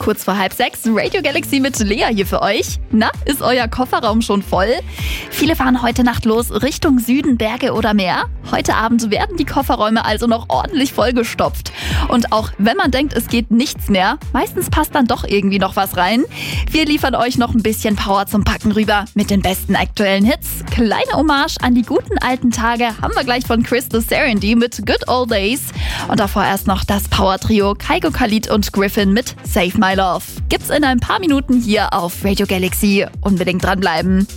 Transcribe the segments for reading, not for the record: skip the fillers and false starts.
kurz vor 5:30, Radio Galaxy mit Lea hier für euch. Na, ist euer Kofferraum schon voll? Viele fahren heute Nacht los Richtung Süden, Berge oder Meer. Heute Abend werden die Kofferräume also noch ordentlich vollgestopft. Und auch wenn man denkt, es geht nichts mehr, meistens passt dann doch irgendwie noch was rein. Wir liefern euch noch ein bisschen Power zum Packen rüber mit den besten aktuellen Hits. Kleine Hommage an die guten alten Tage haben wir gleich von Chris Serenity mit Good Old Days. Und davor erst noch das Power-Trio Kygo, Khalid und Griffin mit Save My Love. Gibt's in ein paar Minuten hier auf Radio Galaxy. Unbedingt dranbleiben.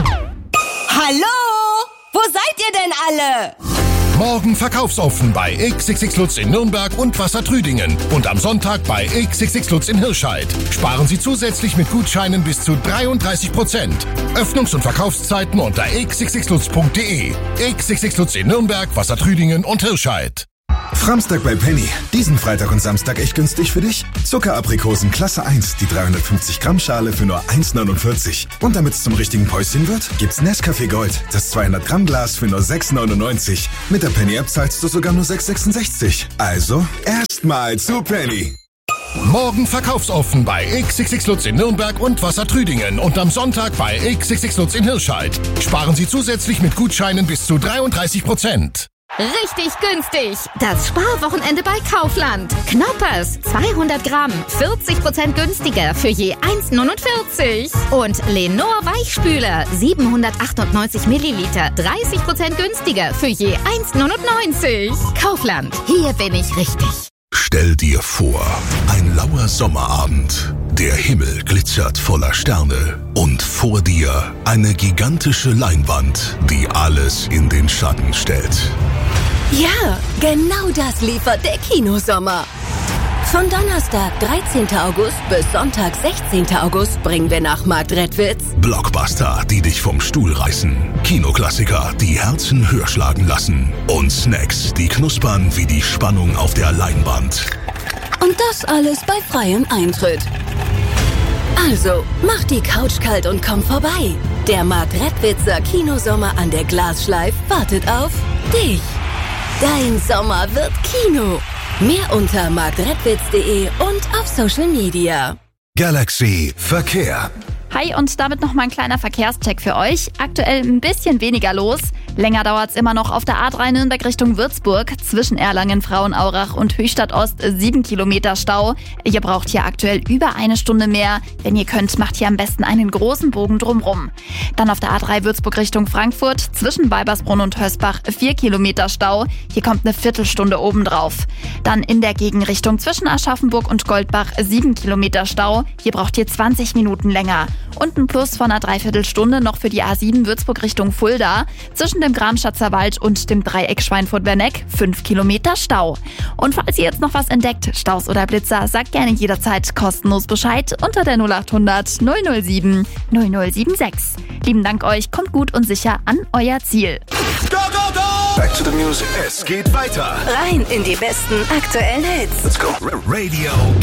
Hallo? Wo seid ihr denn alle? Morgen verkaufsoffen bei XXX Lutz in Nürnberg und Wassertrüdingen und am Sonntag bei XXX Lutz in Hirscheid. Sparen Sie zusätzlich mit Gutscheinen bis zu 33%. Öffnungs- und Verkaufszeiten unter xxxlutz.de. XXX Lutz in Nürnberg, Wassertrüdingen und Hirscheid. Framstag bei Penny. Diesen Freitag und Samstag echt günstig für dich? Zuckeraprikosen Klasse 1, die 350 Gramm Schale für nur 1,49. Und damit es zum richtigen Päuschen wird, gibt's Nescafé Gold, das 200 Gramm Glas für nur 6,99. Mit der Penny App zahlst du sogar nur 6,66. Also erstmal zu Penny. Morgen verkaufsoffen bei XXX Lutz in Nürnberg und Wassertrüdingen und am Sonntag bei XXX Lutz in Hirscheid. Sparen Sie zusätzlich mit Gutscheinen bis zu 33%. Richtig günstig! Das Sparwochenende bei Kaufland. Knoppers, 200 Gramm, 40% günstiger für je 1,49. Und Lenor Weichspüler, 798 Milliliter, 30% günstiger für je 1,99. Kaufland, hier bin ich richtig. Stell dir vor, ein lauer Sommerabend. Der Himmel glitzert voller Sterne und vor dir eine gigantische Leinwand, die alles in den Schatten stellt. Ja, genau das liefert der Kinosommer. Von Donnerstag, 13. August bis Sonntag, 16. August bringen wir nach Marktredwitz Blockbuster, die dich vom Stuhl reißen. Kinoklassiker, die Herzen höher schlagen lassen. Und Snacks, die knuspern wie die Spannung auf der Leinwand. und das alles bei freiem Eintritt. Also, mach die Couch kalt und komm vorbei. Der Marktredwitzer Kinosommer an der Glasschleif wartet auf dich. Dein Sommer wird Kino. Mehr unter marktredwitz.de und auf Social Media. Galaxy Verkehr. Hi und damit noch mal ein kleiner Verkehrscheck für euch. Aktuell ein bisschen weniger los. Länger dauert's immer noch auf der A3 Nürnberg Richtung Würzburg. Zwischen Erlangen, Frauenaurach und Höchstadt Ost 7 Kilometer Stau. Ihr braucht hier aktuell über eine Stunde mehr. Wenn ihr könnt, macht hier am besten einen großen Bogen drumrum. Dann auf der A3 Würzburg Richtung Frankfurt. Zwischen Weibersbrunn und Hösbach 4 Kilometer Stau. Hier kommt eine Viertelstunde obendrauf. Dann in der Gegenrichtung zwischen Aschaffenburg und Goldbach 7 Kilometer Stau. Hier braucht ihr 20 Minuten länger. Und ein Plus von einer Dreiviertelstunde noch für die A7 Würzburg Richtung Fulda. Zwischen dem Gramschatzer Wald und dem Dreieck Schweinfurt-Werneck 5 Kilometer Stau. Und falls ihr jetzt noch was entdeckt, Staus oder Blitzer, sagt gerne jederzeit kostenlos Bescheid unter der 0800 007 0076. Lieben Dank euch, kommt gut und sicher an euer Ziel. Go, go, go! Back to the music. Es geht weiter. Rein in die besten aktuellen Hits. Let's go. Radio